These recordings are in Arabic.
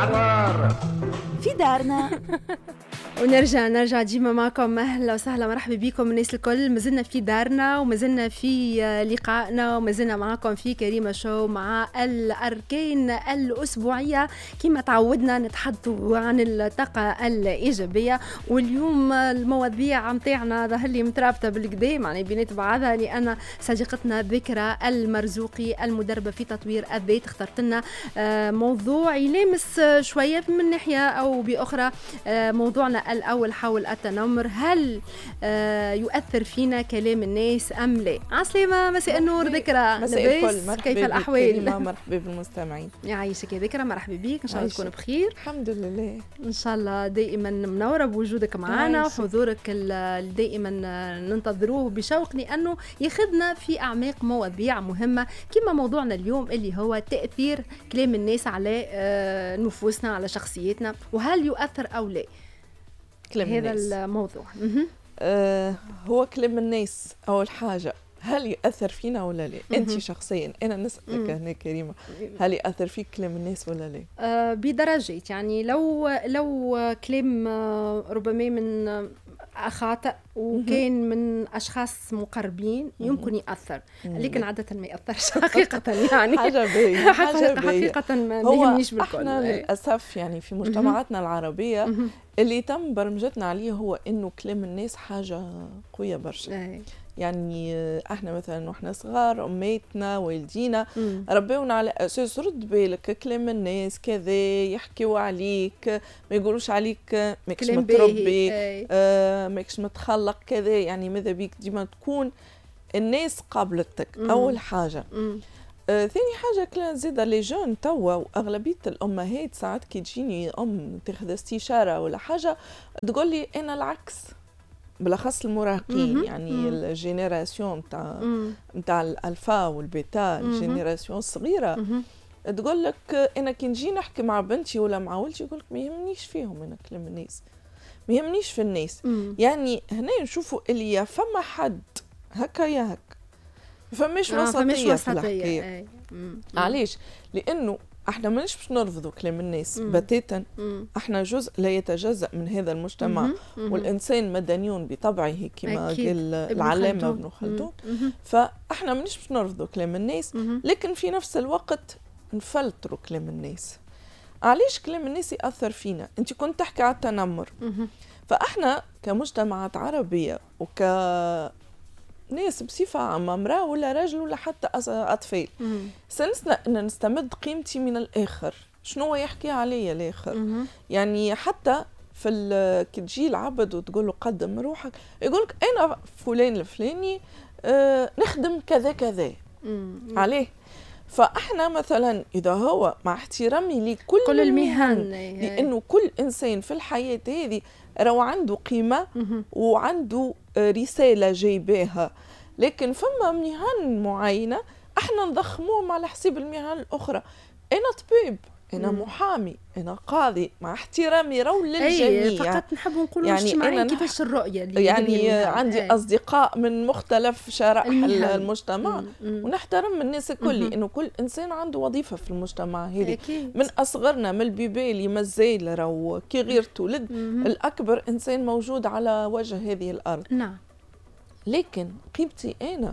العمار في دارنا. ونرجع ديما معكم. اهلا وسهلا مرحبا بكم الناس الكل. مازلنا في دارنا ومازلنا في لقائنا ومازلنا معكم في كريمة شو مع الأركان الأسبوعية. كما تعودنا نتحدثوا عن الطاقة الإيجابية، واليوم المواضيع متاعنا ظهر لي مترابطة بالكدا معني بينات بعضها، لأن صديقتنا ذكرى المرزوقي المدربة في تطوير الذات اخترت لنا موضوع يلامس شوية من ناحية أو بأخرى. موضوعنا الأول حول التنمر، هل يؤثر فينا كلام الناس أم لا؟ عسلامة، مساء النور ذكرى، لاباس؟ كيف الأحوال؟ مرحبا بالمستمعين. يعيشك يا ذكرى، مرحبا بيك، إن شاء الله تكون بخير. الحمد لله، إن شاء الله دائما منورة بوجودك معنا وحضورك دائما ننتظروه بشوق، لأنه ياخذنا في أعماق مواضيع مهمة كما موضوعنا اليوم اللي هو تأثير كلام الناس على نفوسنا، على شخصيتنا، وهل يؤثر أو لا؟ كلام هذا الناس. الموضوع هو كلام الناس أول حاجة هل يأثر فينا ولا لا؟ أنت شخصيا، أنا نسألك هنا كريمة، هل يأثر فيك كلام الناس ولا لا؟ بدرجات، يعني لو كلام ربما من خاطئ وكان من أشخاص مقربين يمكن يأثر، لكن عادة ما يأثرش حقيقة. يعني حقيقة ما يهمنيش بالكل. احنا للأسف يعني في مجتمعاتنا العربية اللي تم برمجتنا عليه هو إنه كلام الناس حاجة قوية برشا. يعني احنا مثلا واحنا صغار اميتنا والدينا ربونا على اساس رد بالك كلام الناس كذا يحكيوا عليك، ما يقولوش عليك ماكش متربي، ماكش متخلق كذا، يعني ماذا بيك ديما تكون الناس قابلتك. اول حاجه. ثاني حاجه زيدا لي جون توا واغلبيه الامهات ساعات كي تجيني تاخذ استشاره ولا حاجه تقول لي انا العكس، بالاخص المراهقين، يعني الجينيراسيون نتاع الالفا والبيتا، الجينيراسيون الصغيره، تقول لك انا كي نجي نحكي مع بنتي ولا مع ولدي يقول لك ما يهمنيش فيهم انا كلام الناس، ما يهمنيش في الناس. يعني هنا نشوفوا اللي فما حد هكا يا هكا، فماش وسطيه في الحكايه. علاش؟ لانه احنا مانيش باش نرفضوا كلام الناس بتاتا، احنا جزء لا يتجزأ من هذا المجتمع، والإنسان مدني بطبعه كما قال العلامة ابن خلدون. فاحنا مانيش باش نرفضوا كلام الناس، لكن في نفس الوقت نفلتروا كلام الناس. علاش كلام الناس يأثر فينا؟ انت كنت تحكي على التنمر، فاحنا كمجتمعات عربية ناس بصفة عامة، امرأة ولا رجل ولا حتى أطفال، سنسنا أن نستمد قيمتي من الآخر. شنو يحكي عليا الآخر؟ يعني حتى في كي تجي العبد وتقول له قدم روحك، يقولك أنا فلان الفلاني نخدم كذا كذا. عليه؟ فاحنا مثلا اذا هو مع احترامي لكل المهن، لانه كل انسان في الحياه هذه راهو عنده قيمه وعنده رساله جايباها، لكن فما مهن معينه احنا نضخموهم على حساب المهن الاخرى. انا طبيب، انا محامي، انا قاضي، مع احترامي راهو للجميع. فقط نحب نقولوا يعني اجتماعيا كيفاش الرؤيه اللي يعني عندي اصدقاء من مختلف شرائح المجتمع، ونحترم الناس الكل، لانه كل انسان عنده وظيفه في المجتمع هذه. من اصغرنا من البيبي اللي مازال راهو كي غير تولد الاكبر انسان موجود على وجه هذه الارض. نعم. لكن قيمتي انا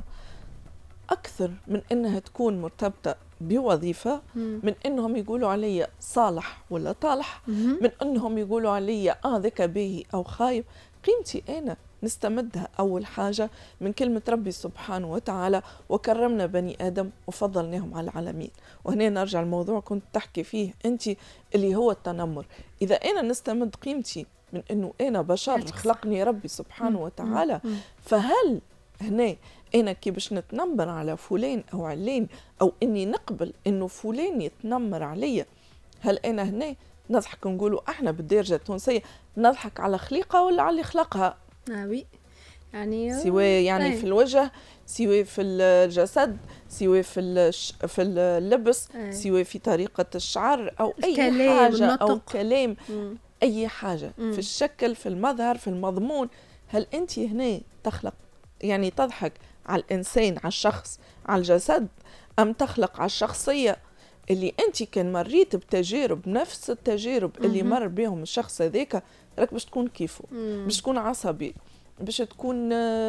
اكثر من انها تكون مرتبطه بوظيفة، من انهم يقولوا علي صالح ولا طالح، من انهم يقولوا علي ذاك باهي او خايب. قيمتي انا نستمدها اول حاجة من كلمة ربي سبحانه وتعالى: وكرمنا بني ادم وفضلناهم على العالمين. وهنا نرجع الموضوع كنت تحكي فيه انت اللي هو التنمر. اذا انا نستمد قيمتي من انه انا بشر خلقني ربي سبحانه وتعالى، فهل هنا أنا كي باش نتنمر على فلان أو علان، أو إني نقبل إنه فلان يتنمر عليا، هل أنا هنا نضحك نقولوا إحنا بالدارجة التونسية نضحك على خليقة ولا على اللي خلقها؟ وي، يعني سواء يعني في الوجه، سواء في الجسد، سواء في اللبس، سواء في طريقة الشعر أو أي حاجة أو كلام، أي حاجة في الشكل، في المظهر، في المضمون. هل أنت هنا تخلق يعني تضحك على الإنسان، على الشخص، على الجسد، أم تخلق على الشخصية؟ اللي انت كان مريت بتجارب نفس التجارب اللي مر بهم الشخص هذاك، راك باش تكون كيفه، باش تكون عصبي، باش تكون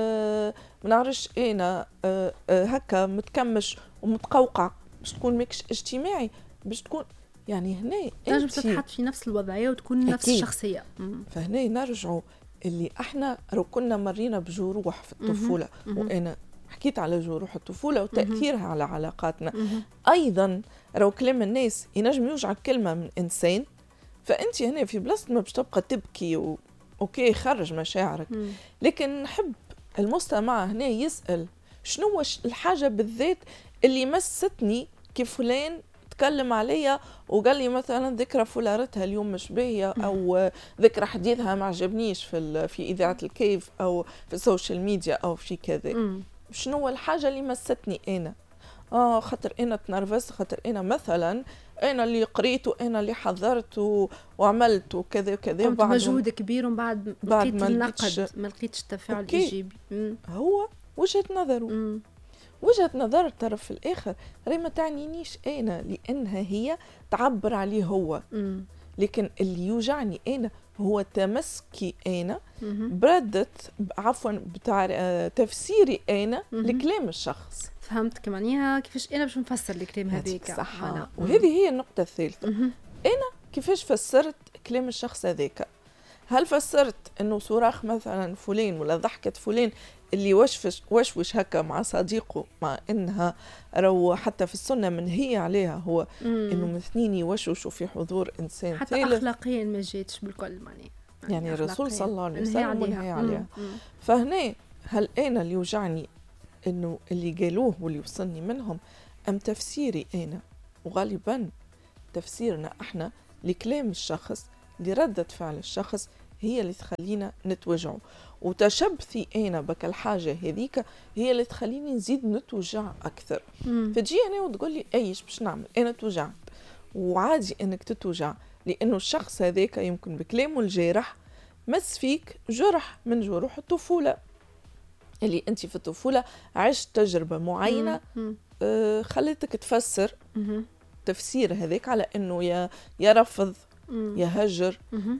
ما نعرفش انا هكا متكمش ومتقوقع، باش تكون ماكش اجتماعي، باش تكون يعني هنا تنجم تتحط في نفس الوضعيه وتكون نفس الشخصيه. فهنا نرجعوا اللي احنا لو كنا مرينا بجروح في الطفوله، وانا حكيت على جروح الطفوله وتاثيرها على علاقاتنا، ايضا لو كلام الناس ينجم يوجع كلمه من انسان، فانت هنا في بلاصه ما باش تبقى تبكي اوكي خرج مشاعرك، لكن نحب المستمع هنا يسال شنو الحاجه بالذات اللي مستني كيف فلان تكلم عليا وقال لي مثلا ذكرى فلارتها اليوم مش باهيه، او ذكرى حديثها ما عجبنيش في اذاعه الكيف او في السوشيال ميديا او في كذا. شنو الحاجه اللي مستني انا؟ خاطر انا تنرفزت، خاطر انا مثلا انا اللي قريت وانا اللي حضرت وعملت وكذا وكذا، بعد مجهود كبير ومن بعد لقيت النقد ما لقيتش التفاعل الايجابي. هو وجهه نظره. وجهة نظر الطرف الآخر راهي ما تعنينيش أنا، لأنها هي تعبر عليه هو. لكن اللي يوجعني أنا هو تمسكي أنا بردت عفوا بتاع تفسيري أنا لكلام الشخص. فهمت معناها كيفاش أنا باش نفسر الكلام هذاك. صح. وهذه هي النقطة الثالثة. أنا كيفاش فسرت كلام الشخص هذاك؟ هل فسرت انه صراخ مثلا فلان ولا ضحكة فلان اللي وشوش هكا مع صديقه، مع انها رو حتى في السنة منهي عليها هو انه مثنين يوشوشوا في حضور انسان حتى ثالث، اخلاقيا ما جاتش بالكل يعني الرسول صلى الله عليه وسلم منهي عليها. فهنا هل انا اللي يوجعني انه اللي قالوه واللي وصلني منهم ام تفسيري انا؟ وغالبا تفسيرنا احنا لكلام الشخص، لردة فعل الشخص هي اللي تخلينا نتوجعه، وتشبثي أنا بك الحاجة هذيك هي اللي تخليني نزيد نتوجع أكثر. فتجي هنا وتقول لي أيش باش نعمل؟ أنا توجعت، وعادي أنك تتوجع، لأنه الشخص هذاك يمكن بكلامه الجارح مس فيك جرح من جروح الطفولة، اللي أنت في الطفولة عشت تجربة معينة خلتك تفسر تفسير هذاك على أنه يا رفض، يا هجر،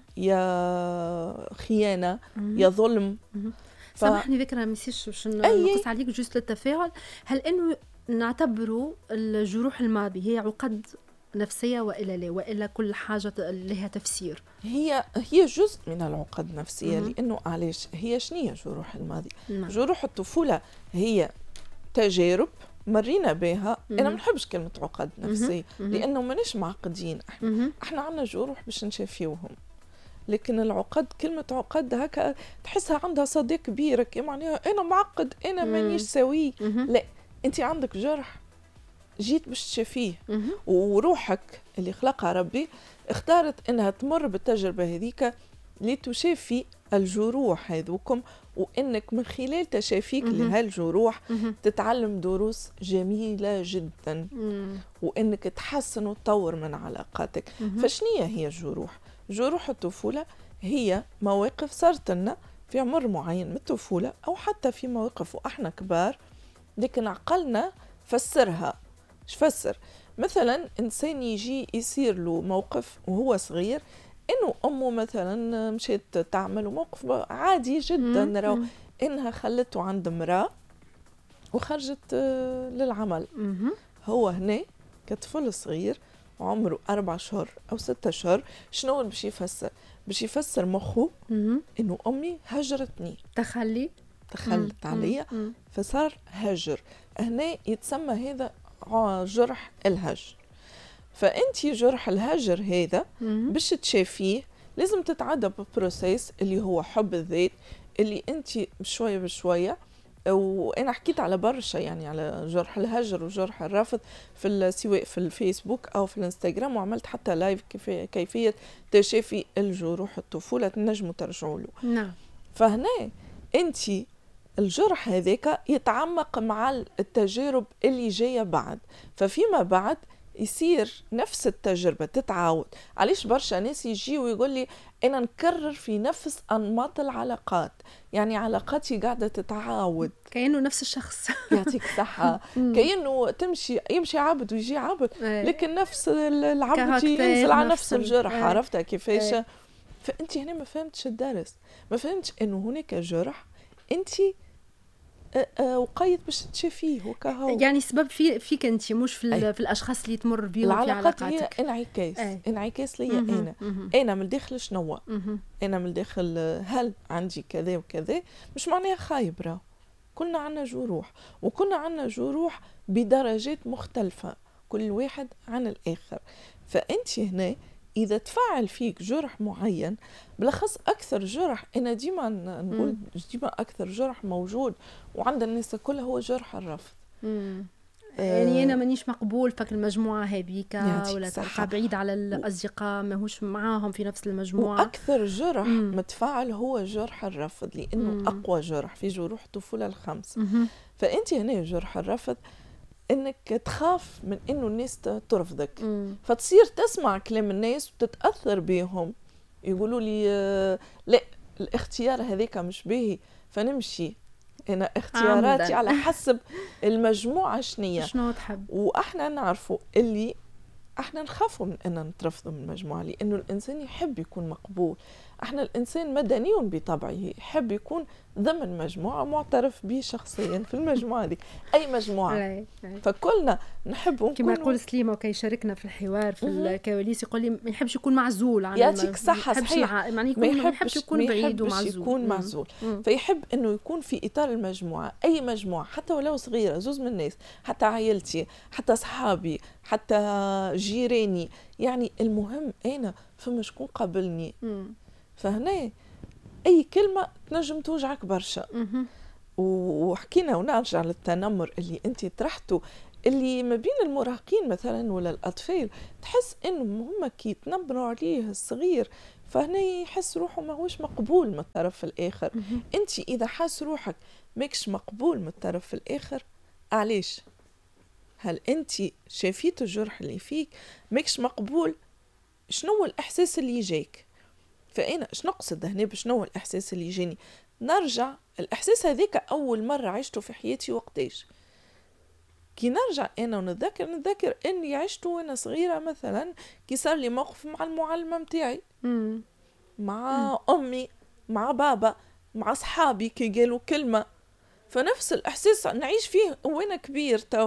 يا خيانة، يا ظلم. سامحني ذكرى مسيش باش نقص عليك جزء للتفاعل. هل انه نعتبروا الجروح الماضي هي عقد نفسية وإلا لا، وإلا كل حاجة لها تفسير؟ هي جزء من العقد النفسية. لأنه علاش هي شنية جروح الماضي؟ جروح الطفولة هي تجارب مرينا بها. انا ما نحبش كلمه عقد نفسيه لانه ماناش معقدين، احنا عندنا جروح باش نشافيوهم. لكن العقد، كلمه عقد هكا تحسها عندها صدى كبير، معناها انا معقد، انا مانيش سوي. لا، انت عندك جرح جيت باش تشافيه، وروحك اللي خلقها ربي اختارت انها تمر بالتجربه هذيك لتشافي الجروح هذوكم، وإنك من خلال تشافيك لهالجروح تتعلم دروس جميلة جدا، وإنك تحسن وتطور من علاقاتك. فشنية هي الجروح؟ جروح الطفولة هي مواقف صارت لنا في عمر معين من الطفولة، أو حتى في مواقف وإحنا كبار، لكن عقلنا فسرها. إيش فسر؟ مثلا إنسان يجي يصير له موقف وهو صغير، إنه أمه مثلا مشيت تعمل موقف عادي جدا، نرى إنها خلته عند امرأة وخرجت للعمل. هو هنا كطفل صغير عمره 4 أشهر أو 6 أشهر، شنو باش يفسر؟ باش يفسر مخه إنه أمي هجرتني، تخلت عليا، فصار هجر. هنا يتسمى هذا جرح الهجر. فأنتي جرح الهجر هذا باش تشافيه لازم تتعدى ببروسيس اللي هو حب الذات، اللي أنتي بشوية بشوية. وأنا حكيت على برشا يعني على جرح الهجر وجرح الرفض سواء في الفيسبوك أو في الانستغرام، وعملت حتى لايف كيفية تشافي الجروح الطفولة، تنجموا ترجعوا له. نعم. فهنا أنتي الجرح هذاك يتعمق مع التجارب اللي جاية بعد، ففيما بعد يصير نفس التجربة تتعاود. علاش برشا ناس يجي ويقول لي أنا نكرر في نفس أنماط العلاقات، يعني علاقاتي قاعدة تتعاود كأنه نفس الشخص. يعطيك صحة. كأنه يمشي عبد ويجي عبد، لكن نفس العبد ينزل على نفس الجرح. عرفتها كيفاش؟ فأنت هنا ما فهمتش الدرس، ما فهمتش أنه هناك جرح أنت وقيد باش تشافيه وكهو. يعني السبب فيك انت، مش في الاشخاص اللي تمر بيهم في علاقاتك. العلاقات هي انعكاس ليا انا من الداخل شنو، انا من الداخل هل عندي كذا وكذا. مش معناها خايبه، كنا عنا جروح، وكنا عنا جروح بدرجات مختلفه، كل واحد عن الاخر. فانت هنا إذا تفعل فيك جرح معين، بالأخص أكثر جرح، أنا ديما نقول ديما أكثر جرح موجود وعند الناس كلها هو جرح الرفض. يعني أنا مانيش مقبول فك المجموعة هذيك، ولا تبقى بعيد على الأصدقاء ماهوش معاهم في نفس المجموعة. وأكثر جرح متفاعل هو جرح الرفض، لأنه أقوى جرح في جروح الطفولة الخمس. فأنت هنا جرح الرفض انك تخاف من انه الناس ترفضك، فتصير تسمع كلام الناس وتتاثر بهم، يقولوا لي لا الاختيار هذيك مش باهي، فنمشي انا اختياراتي على حسب المجموعه شنو تحب. واحنا نعرفوا اللي احنا نخافوا من ان نترفضوا من المجموعه، لانه الانسان يحب يكون مقبول. احنا الانسان مدني بطبعه، يحب يكون ضمن مجموعه معترف به شخصيا في المجموعه دي، اي مجموعه. فكلنا نحب نكون كما يقول سليمه وكي يشاركنا في الحوار في الكواليس، يقول لي ما يحبش يكون معزول عن يعطيك صحه. صحيح، يعني ما يحبش يكون بعيد ومعزول، يكون معزول. فيحب انه يكون في اطار المجموعه، اي مجموعه حتى ولو صغيره، زوز من الناس، حتى عائلتي، حتى اصحابي، حتى جيراني، يعني المهم انا فما شكون قابلني. فهنا اي كلمه تنجم توجعك برشا. وحكينا ونرجع للتنمر اللي انت طرحته، اللي ما بين المراهقين مثلا ولا الاطفال، تحس انهم هم كي يتنمروا عليه الصغير، فهنا يحس روحه ماهوش مقبول من الطرف الاخر. انت اذا حاس روحك ماكش مقبول من الطرف الاخر، علاش؟ هل انت شافيت الجرح اللي فيك ماكش مقبول؟ شنو الاحساس اللي يجيك؟ فأنا ايش نقصد هنا بشنو الإحساس اللي يجيني؟ نرجع الإحساس هذيك أول مرة عشته في حياتي وقتاش؟ كي نرجع أنا ونتذكر إني عشته وأنا صغيرة، مثلا كي صار لي موقف مع المعلمة متاعي، مع أمي، مع بابا، مع أصحابي، كي قالوا كلمة، فنفس الإحساس نعيش فيه وأنا كبير تو.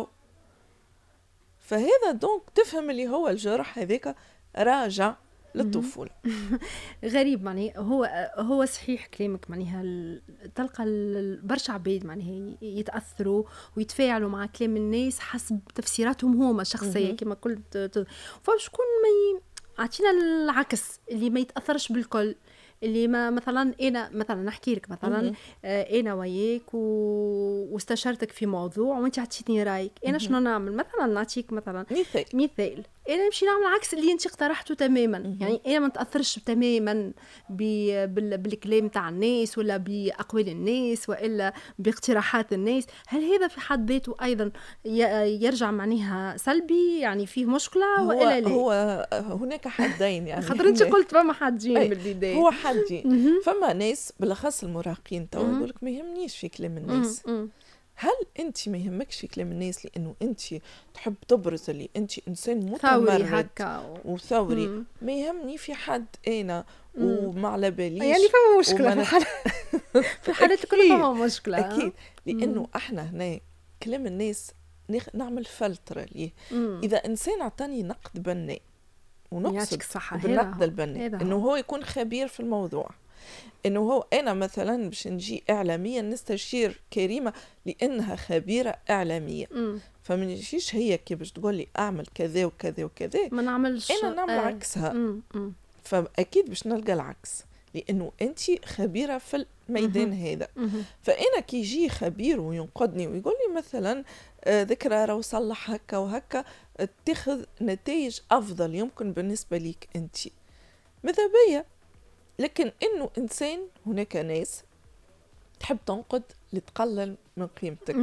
فهذا دونك تفهم اللي هو الجرح هذيك راجع للطفولة. غريب، يعني هو صحيح كلامك، معناها تلقى برشا عباد معناها يتأثروا ويتفاعلوا مع كلام الناس حسب تفسيراتهم هما الشخصية كما قلت. فشكون ما عطينا العكس، اللي ما يتأثرش بالكل، اللي ما مثلا انا مثلا نحكي لك مثلا انا وياك واستشرتك في موضوع وانت عطيتني رايك، انا شنو نعمل؟ مثلا نعطيك مثلا مثال، انا نمشي نعمل عكس اللي انت اقترحته تماما. يعني انا ما نتاثرش تماما بالكلام تاع الناس ولا باقوال الناس والا باقتراحات الناس. هل هذا في حد ذاته ايضا يرجع معناها سلبي، يعني فيه مشكله والا لا؟ هو هناك حدين، يعني خاطر انت قلت فما حدين بالبدايه. هو حدين. فما ناس بالاخص المراهقين تو يقول لك ما يهمنيش في كلام الناس. هل انت ما يهمكش في كلام الناس لانه انت تحب تبرز اللي انت انسان متمرد وثوري؟ ما يهمني في حد انا وما على باليش، يعني فما مشكله في الحالة في الحالات كلها فما مشكله اكيد. لانه احنا هنا كلام الناس نعمل فلتره ليه. اذا انسان عطاني نقد بناء، ونقصد بالنقد البناء انه هو يكون خبير في الموضوع، انه هو انا مثلا باش نجي اعلاميا نستشير كريمه لانها خبيره اعلاميه، فما نجيش هي كي باش تقول لي اعمل كذا وكذا وكذا ما نعملش، انا نعمل عكسها. فاكيد باش نلقى العكس، لانه انت خبيره في الميدان هذا. فانا كي يجي خبير وينقدني ويقول لي مثلا ذكرى راه صلح هكا وهكا، اتخذ نتائج افضل يمكن بالنسبه ليك انت، ماذا بيا. لكن انه انسان، هناك ناس تحب تنقد لتقلل من قيمتك. نعم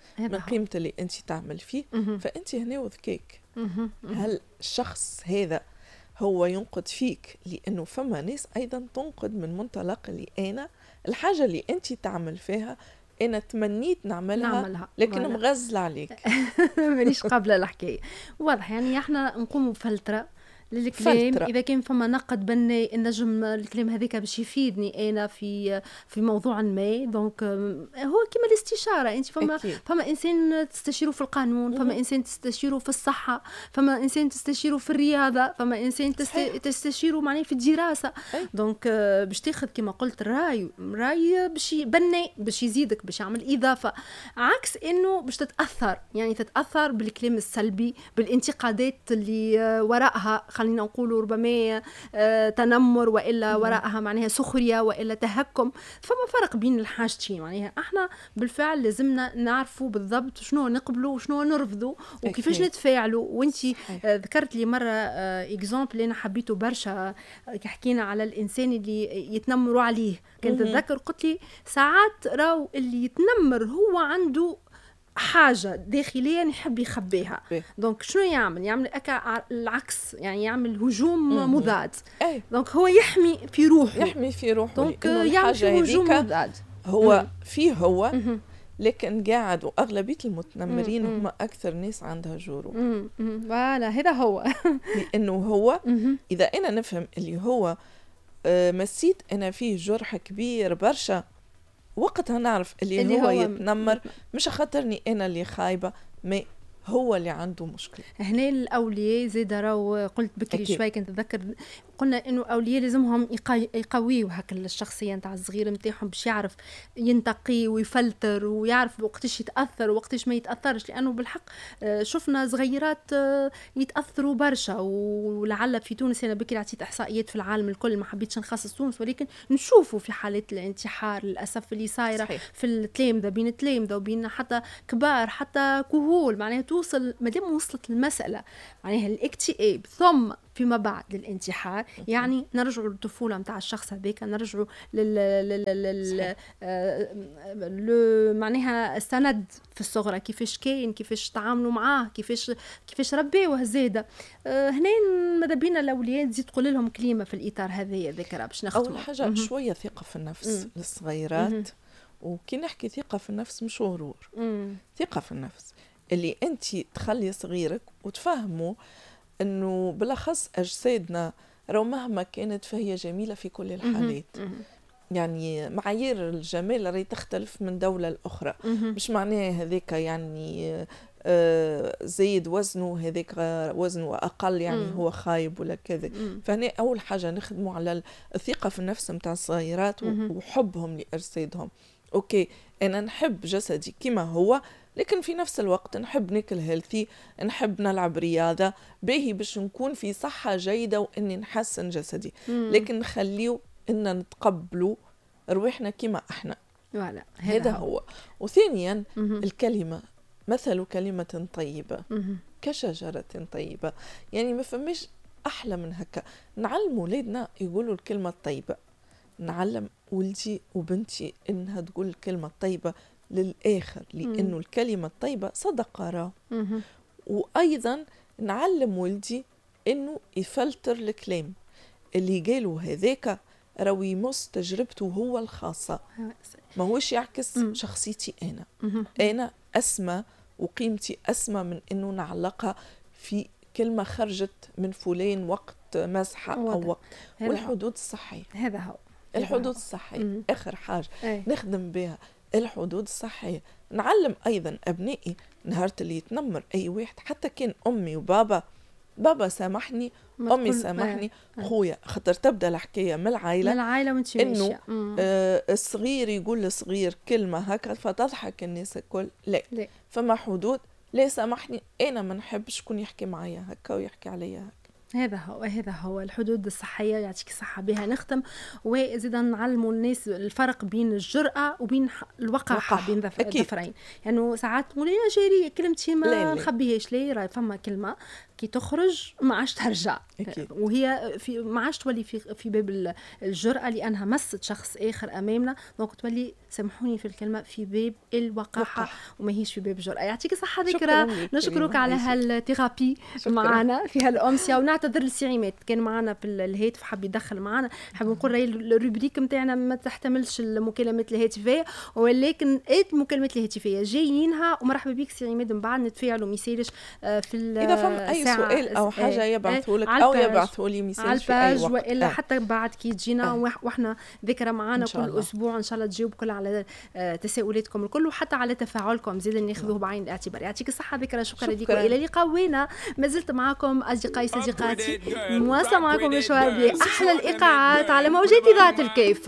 من قيمة اللي انت تعمل فيه، فانت هنا وذكاك. هل الشخص هذا هو ينقد فيك لانه فما ناس ايضا تنقد من منطلق اللي انا الحاجة اللي انت تعمل فيها انا تمنيت نعملها لكن مغزل عليك. مانيش قابلة الحكاية. واضح يعني احنا نقوم بفلترة للكلام. اذا كان فما نقد بناء النجم الكلام هذاك باش يفيدني انا في موضوع ما، دونك هو كما الاستشاره. انت فما انسان تستشيره في القانون، فما انسان تستشيره في الصحه، فما انسان تستشيره في الرياضه، فما انسان تستشيره معناه في الدراسه. دونك باش تاخذ كما قلت الراي باش بناء، باش يزيدك، باش يعمل اضافه، عكس انه باش تتاثر بالكلام السلبي، بالانتقادات اللي وراءها خلينا نقولوا ربما تنمر، وإلا وراءها معناها سخرية، وإلا تهكم. فما فرق بين الحاجتين. معناها احنا بالفعل لازمنا نعرفوا بالضبط شنو نقبلوا وشنو نرفضوا وكيفاش نتفاعلوا. وانتي ذكرت لي مرة اكزامبل اللي انا حبيته برشا، حكينا على الانسان اللي يتنمروا عليه. كنت اتذكر قلت لي ساعات راو اللي يتنمر هو عنده حاجة داخليا يحب يخبيها، دونك شنو يعمل العكس، يعني يعمل هجوم مضاد. دونك هو يحمي في روحه، دونك يعمل هجوم مضاد. هو فيه هو لكن قاعد، وأغلبية المتنمرين هم أكثر ناس عندها جروح. فوالا هذا هو. لأنه هو إذا أنا نفهم اللي هو مسيت أنا فيه جرح كبير برشا، وقتها نعرف اللي هو يتنمر مش خاطرني أنا اللي خايبة، ما هو اللي عنده مشكلة. هنا الأولياء زيد راو قلت بكري شوي كنت أتذكر قلنا إنه أولياء لازمهم يقويوا هكا الشخصية نتاع الصغير نتاعهم باش يعرف ينتقي ويفلتر ويعرف وقتاش يتأثر ووقتاش ما يتأثرش، لأنه بالحق شفنا صغيرات يتأثروا برشا. ولعل في تونس أنا بكري عطيت إحصائيات في العالم الكل، ما حبيتش نخصص تونس، ولكن نشوفوا في حالات الانتحار للأسف اللي صايرة في التلامذة، بين التلامذة وبين حتى كبار حتى كهول، معناها توصل مادام وصلت المسألة معناها الاكتئاب ثم فيما بعد للانتحار، يعني نرجعوا للطفولة متاع الشخص هذاك، نرجعوا معناها السند في الصغرى، كيفاش كاين، كيفاش تعاملوا معاه، كيفاش ربيوه زاده. هنا ماذا بينا الاولياء تزيد تقول لهم كلمه في الاطار هذايا ذكرى باش نختموا. اول حاجه شويه ثقه في النفس للصغيرات، وكي نحكي ثقه في النفس مش غرور، ثقه في النفس اللي انت تخلي صغيرك وتفهموا انه بالاخص اجسادنا رو مهما كانت فهي جميله في كل الحالات. يعني معايير الجمال راهي تختلف من دوله لاخرى، مش معناه هذاك يعني زايد وزنه هذاك وزنه اقل يعني هو خايب ولا كذا. فهنا اول حاجه نخدموا على الثقه في النفس نتاع الصغيرات وحبهم لاجسادهم. اوكي انا نحب جسدي كما هو، لكن في نفس الوقت نحب ناكل هيلثي، نحب نلعب رياضة باهي باش نكون في صحة جيدة وإني نحسن جسدي، لكن نخليه إننا نتقبلوا روحنا كما إحنا. هذا هو. وثانيا الكلمة، مثل كلمة طيبة كشجرة طيبة، يعني ما فماش أحلى من هكا. نعلم ولادنا يقولوا الكلمة الطيبة، نعلم ولدي وبنتي إنها تقول الكلمة الطيبة للآخر، لأنه الكلمة الطيبة صدقة راه. وأيضا نعلم ولدي إنه يفلتر الكلام اللي قالوا هذاك راهو يمس تجربته هو الخاصة، ما هوش يعكس شخصيتي أنا أسمى وقيمتي أسمى من إنه نعلقها في كلمة خرجت من فلان وقت مسحة أو وقت. والحدود الصحية، هذا هو الحدود الصحية آخر حاجة نخدم بها، الحدود الصحية. نعلم أيضا أبنائي نهار اللي يتنمر أي واحد، حتى كان أمي وبابا، بابا سامحني، أمي سامحني، خويا، خطر تبدأ الحكاية من العائلة وانتي إنه الصغير يقول للصغير كلمة هكذا فتضحك الناس الكل. لا. فما حدود. لا سامحني أنا ما نحبش كون يحكي معايا هكا ويحكي عليا هكا. هذا هو الحدود الصحية. يعطيك الصحة بها نختم. وزيدا نعلموا الناس الفرق بين الجرأة وبين الوقاحة، بين ظفرين. يعني ساعات تقول لي جاري كلمتي ما نخبيهاش، ليه راي فما كلمة كي تخرج ما عادش ترجع أكيد. وهي ما عادش تولي في باب الجرأة لأنها مست شخص آخر أمامنا، دونك تولي سامحوني في الكلمة في باب الوقاحة وما هيش في باب الجرأة. يعطيك الصحة ذكرى، نشكرك على هالثيرابي معنا في هالأمسية، ونعتذر لسي عماد كان معنا بالهاتف حب يدخل معنا. حاب نقول الروبريك نتاعنا ما تحتملش المكالمات الهاتفية، ولكن المكالمات الهاتفية جايينها ومرحبا بك سي عماد. من بعد نتفاعلوا ميساج في إذا فهم أي سؤال أو حاجة يبعثوا لك أو يبعثوا لي ميساج في أي وقت، وإلا حتى بعد كي تجينا وإحنا ذكرى معنا كل أسبوع إن شاء الله تجاوب كل على تساؤلاتكم الكل وحتى على تفاعلكم زيد ناخذوه بعين الاعتبار. يعطيك الصحة ذكرى، شكرا لكم، إلى اللقاء. وين ما زلت معكم أصدقائي صديقاتي، مواصلة معكم مشوار بأحلى الإيقاعات على موجات إذاعة الكيف.